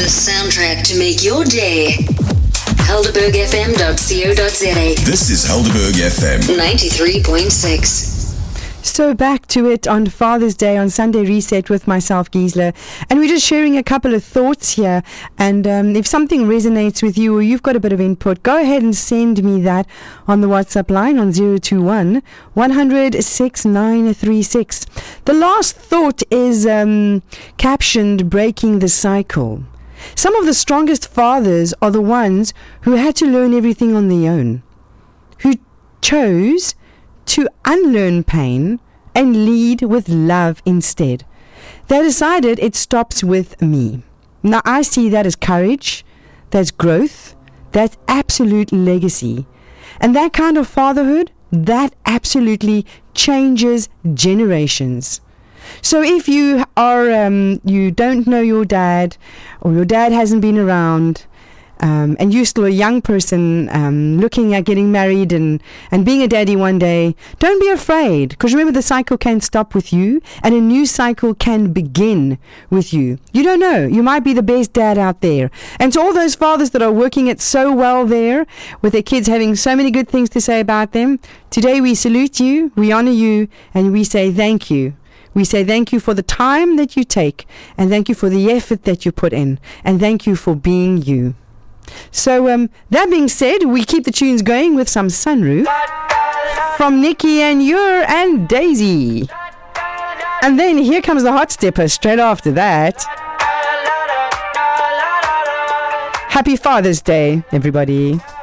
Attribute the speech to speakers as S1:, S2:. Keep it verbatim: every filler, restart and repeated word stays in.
S1: The soundtrack to make your day. helderberg f m dot co dot z a.
S2: This is Helderberg F M
S1: ninety-three point six.
S3: So back to it on Father's Day on Sunday Reset with myself, Gisela, and we're just sharing a couple of thoughts here. And um, if something resonates with you or you've got a bit of input, go ahead and send me that on the WhatsApp line on zero two one, one hundred, six nine three six. The last thought is um, captioned "Breaking the Cycle." Some of the strongest fathers are the ones who had to learn everything on their own, who chose to unlearn pain and lead with love instead. They decided it stops with me. Now I see that as courage, that's growth, that's absolute legacy. And that kind of fatherhood, that absolutely changes generations. So if you are, um, you don't know your dad, or your dad hasn't been around, Um, and you're still a young person um, looking at getting married and, and being a daddy one day, don't be afraid, because remember, the cycle can stop with you and a new cycle can begin with you. You don't know. You might be the best dad out there. And to all those fathers that are working it so well there, with their kids having so many good things to say about them, today we salute you, we honor you, and we say thank you. We say thank you for the time that you take, and thank you for the effort that you put in, and thank you for being you. So um, that being said, we keep the tunes going with some Sunroof from Nikki and Ur and Daisy. And then here comes the Hot Stepper straight after that. Happy Father's Day, everybody.